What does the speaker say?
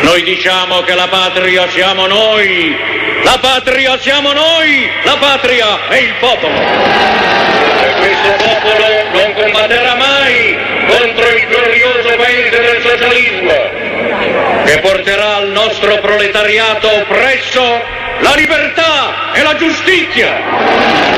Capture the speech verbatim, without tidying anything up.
Noi diciamo che la patria siamo noi, la patria siamo noi, la patria è il popolo. E questo popolo non combatterà mai contro il glorioso paese del socialismo, che porterà al nostro proletariato oppresso la libertà e la giustizia.